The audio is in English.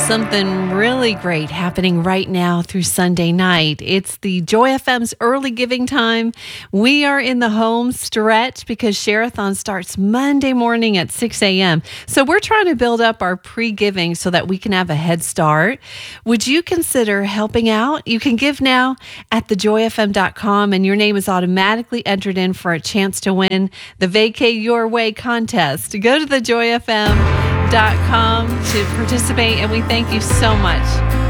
something really great happening right now through Sunday night. It's the Joy FM's early giving time. We are in the home stretch because Share-a-thon starts Monday morning at 6 a.m. So we're trying to build up our pre-giving so that we can have a head start. Would you consider helping out? You can give now at thejoyfm.com and your name is automatically entered in for a chance to win the Vacay Your Way contest. Go to thejoyfm.com to participate, and we thank you so much